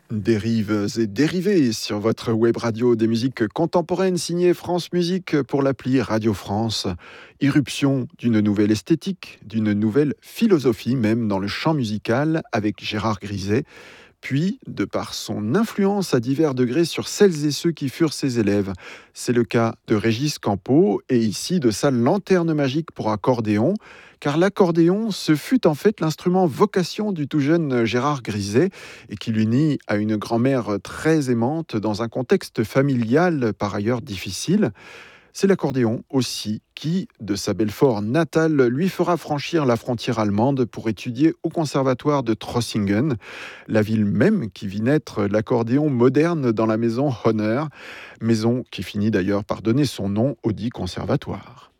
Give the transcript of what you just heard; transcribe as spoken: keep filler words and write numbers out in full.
Dérives et dérivés sur votre web radio des musiques contemporaines signée France Musique pour l'appli Radio France. Irruption d'une nouvelle esthétique, d'une nouvelle philosophie même dans le chant musical avec Gérard Griset. Puis, de par son influence à divers degrés sur celles et ceux qui furent ses élèves. C'est le cas de Régis Campo et ici de sa lanterne magique pour accordéon, car l'accordéon, ce fut en fait l'instrument vocation du tout jeune Gérard Griset et qui l'unit à une grand-mère très aimante dans un contexte familial par ailleurs difficile. C'est l'accordéon aussi qui, de sa Belfort natale, lui fera franchir la frontière allemande pour étudier au conservatoire de Trossingen, la ville même qui vit naître l'accordéon moderne dans la maison Honner, maison qui finit d'ailleurs par donner son nom au dit conservatoire.